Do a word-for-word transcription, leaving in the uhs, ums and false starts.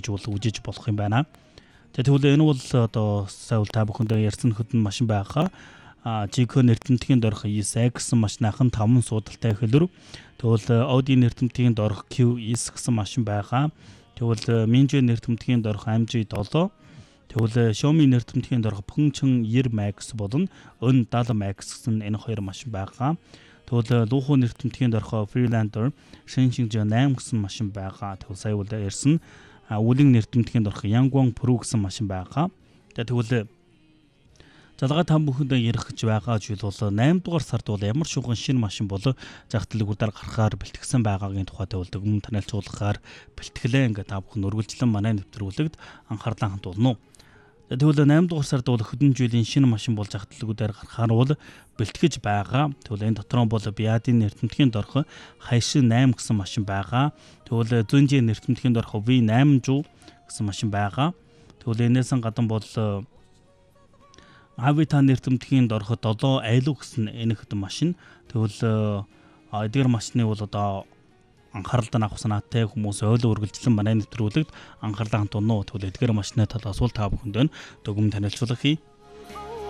гэж бол үжиж болох юм байна. Тэгвэл энэ бол одоо сая та бүхэндээ ярьсан хөдөн машин байгаа. Жико нэртэмтгийн дорх и эс гэсэн машинахан таван суудалтай хөлөр. Тэгвэл Audi нэртэмтгийн дорх Q S гэсэн машин байгаа. Тэгвэл Minjo нэртэмтгийн дорх эм жи seven. Тэгвэл Xiaomi нэртэмтгийн дорх Pengcheng ninety Max болон N seventy Max гэсэн энэ хоёр машин байгаа. Тэгвэл Luhu нэртэмтгийн дорх Freelander Shenzhen eight гэсэн машин байгаа. Тэгвэл сая үл ярьсан Wuling нэртэмтгийн дорх Yangguang Pro гэсэн машин байгаа. Тэгвэл залгаа там бүхэндээ ярих гэж байгаа зүйл бол eight дугаар сард бол ямар шуган шинэ машин бол зах дэлгүүрээр гарахаар бэлтгэсэн байгаагийн тухайд бол өмнө танилцуулахаар бэлтгэлээ ингээд та бүхэн өргөлжлөн манай нэвтрүүлэгт анхаарлаа хандуулна. Тэгвэл eight дугаар сард бол хөдөн жилийн шинэ машин болж зах дэлгүүрээр гарахаар бол бэлтгэж байгаа. Тэгвэл энэ дотор нь бол Biadin нэртэмтгийн дорх Haishin eight гэсэн машин байгаа. Тэгвэл Zunji нэртэмтгийн дорх V eight hundred гэсэн машин байгаа. Тэгвэл энэс гадна бол Avita нэртэмтгийн дорх seven Ailu гэсэн энэ хөдөн машин. Тэгвэл эдгээр машины бол одоо анхааралтай авах санаатай хүмүүс ойлоо үргэлжлэн манай нэвтрүүлэгт анхаарлаа хандуулна. Тэгвэл эдгээр машины талаас бол та бүхэнд дөгөм танилцуулах хий.